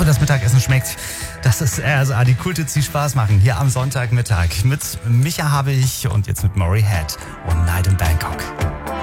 hoffe, das Mittagessen schmeckt. Das ist RSA, die Kulthits, die Spaß machen, hier am Sonntagmittag. Mit Micha habe ich und jetzt mit Murray Head und Night in Bangkok.